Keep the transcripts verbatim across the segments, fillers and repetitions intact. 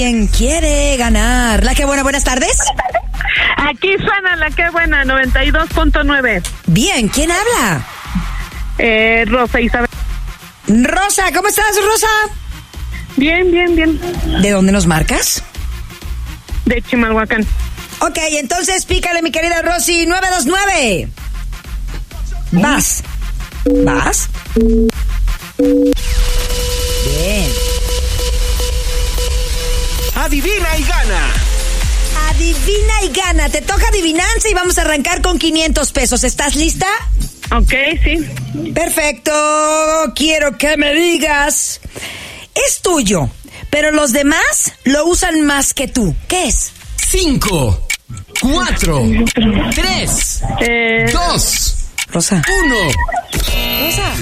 quien quiere ganar. La que buena, buenas tardes. Aquí suena la que buena, noventa y dos punto nueve. Bien, ¿quién habla? Eh, Rosa Isabel. Rosa, ¿cómo estás, Rosa? Bien, bien, bien. ¿De dónde nos marcas? De Chimalhuacán. Ok, entonces pícale, mi querida Rosy, nueve dos nueve. Vas. ¿Vas? Bien. Adivina y gana. Adivina y gana. Te toca adivinanza y vamos a arrancar con quinientos pesos. ¿Estás lista? Ok, sí. Perfecto. Quiero que me digas. Es tuyo, pero los demás lo usan más que tú. ¿Qué es? Cinco, cuatro, tres, Eh, dos, Rosa. uno. Rosa.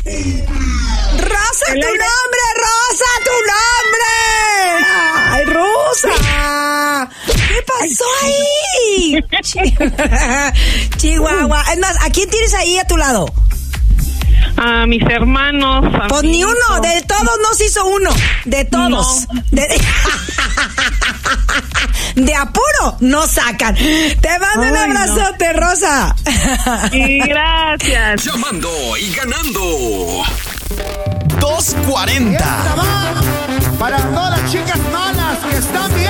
Rosa, El tu aire. nombre, Rosa, tu nombre. Ay, Rosa. ¿Qué pasó ahí? Chi- Chihuahua. Es más, ¿a quién tienes ahí a tu lado? a mis hermanos. A Pues mi ni uno, hijo. de todos nos hizo uno. De todos. No. De, de apuro nos sacan. Te mando un Ay, no. abrazote, Rosa. Y gracias. Llamando y ganando. dos cuarenta. Para todas las chicas malas que están bien.